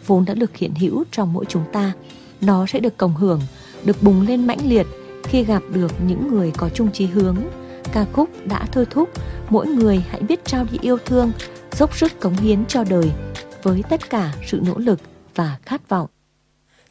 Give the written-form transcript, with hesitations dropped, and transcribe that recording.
vốn đã được hiện hữu trong mỗi chúng ta. Nó sẽ được cộng hưởng, được bùng lên mãnh liệt khi gặp được những người có chung chí hướng. Ca khúc đã thôi thúc mỗi người hãy biết trao đi yêu thương, dốc sức cống hiến cho đời với tất cả sự nỗ lực và khát vọng.